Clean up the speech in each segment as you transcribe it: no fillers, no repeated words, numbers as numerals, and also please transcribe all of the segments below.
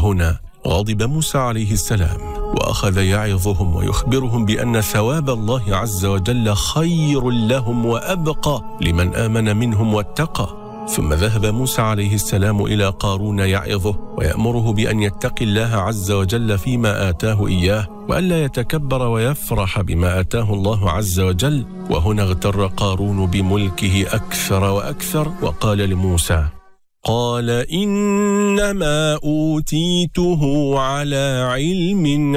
وهنا غضب موسى عليه السلام وأخذ يعظهم ويخبرهم بأن ثواب الله عز وجل خير لهم وأبقى لمن آمن منهم واتقى. ثم ذهب موسى عليه السلام إلى قارون يعظه ويأمره بأن يتقي الله عز وجل فيما آتاه إياه وألا يتكبر ويفرح بما آتاه الله عز وجل. وهنا اغتر قارون بملكه أكثر وأكثر وقال لموسى: قال إنما أوتيته على علم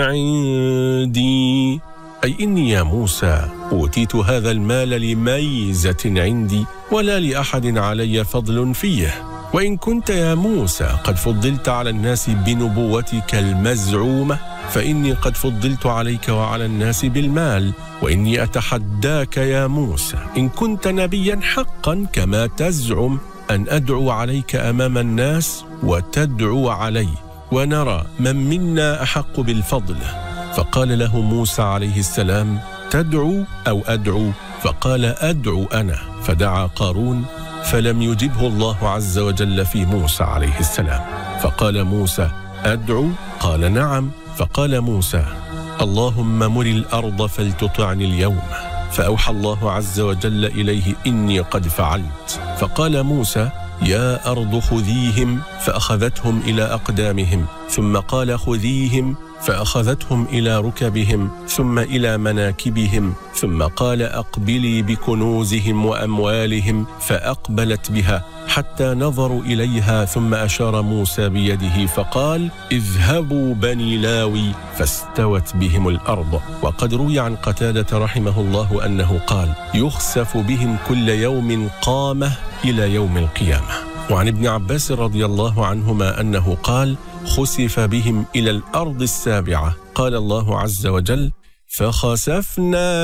عندي، أي إني يا موسى أوتيت هذا المال لميزة عندي ولا لأحد علي فضل فيه. وإن كنت يا موسى قد فضلت على الناس بنبوتك المزعومة فإني قد فضلت عليك وعلى الناس بالمال. وإني أتحداك يا موسى إن كنت نبيا حقا كما تزعم أن أدعو عليك أمام الناس وتدعو علي ونرى من منا أحق بالفضل. فقال له موسى عليه السلام: تدعو أو أدعو؟ فقال: أدعو أنا. فدعا قارون فلم يجبه الله عز وجل في موسى عليه السلام. فقال موسى: أدعو؟ قال: نعم. فقال موسى: اللهم مر الأرض فلتطعني اليوم. فأوحى الله عز وجل إليه: إني قد فعلت. فقال موسى: يا أرض خذيهم، فأخذتهم إلى أقدامهم، ثم قال: خذيهم، فأخذتهم إلى ركبهم، ثم إلى مناكبهم، ثم قال: أقبلي بكنوزهم وأموالهم، فأقبلت بها حتى نظروا إليها، ثم أشار موسى بيده فقال: اذهبوا بني لاوي، فاستوت بهم الأرض. وقد روي عن قتادة رحمه الله أنه قال: يخسف بهم كل يوم قامة إلى يوم القيامة. وعن ابن عباس رضي الله عنهما أنه قال: خسف بهم إلى الأرض السابعة. قال الله عز وجل: فخسفنا